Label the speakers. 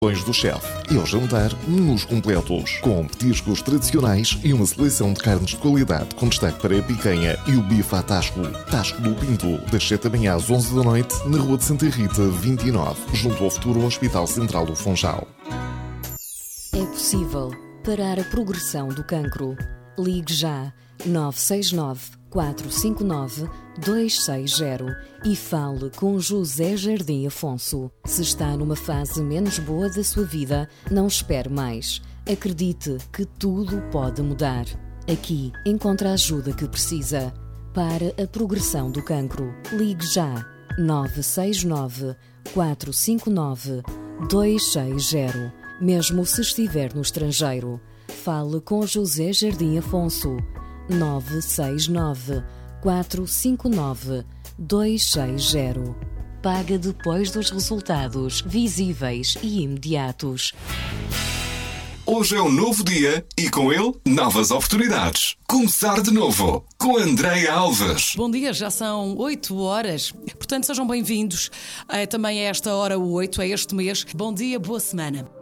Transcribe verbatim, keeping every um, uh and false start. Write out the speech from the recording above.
Speaker 1: do chefe e ao jantar, menus completos, com petiscos tradicionais e uma seleção de carnes de qualidade com destaque para a picanha e o bife à Tasco. Tasco do Pinto, das sete da manhã às onze da noite, na Rua de Santa Rita, vinte e nove, junto ao futuro Hospital Central do Funchal.
Speaker 2: É possível parar a progressão do cancro. Ligue já nove seis nove, quatro cinco nove, dois seis zero e fale com José Jardim Afonso. Se está numa fase menos boa da sua vida, não espere mais. Acredite que tudo pode mudar. Aqui encontra a ajuda que precisa. Para a progressão do cancro, ligue já nove seis nove, quatro cinco nove, dois seis zero. Mesmo se estiver no estrangeiro, fale com José Jardim Afonso. nove seis nove, quatro cinco nove, dois seis zero. Paga depois dos resultados visíveis e imediatos.
Speaker 3: Hoje é um novo dia e com ele novas oportunidades. Começar de novo com Andréia Alves.
Speaker 4: Bom dia, já são oito horas. Portanto, sejam bem-vindos é, também a esta hora, o oito, é este mês. Bom dia, boa semana.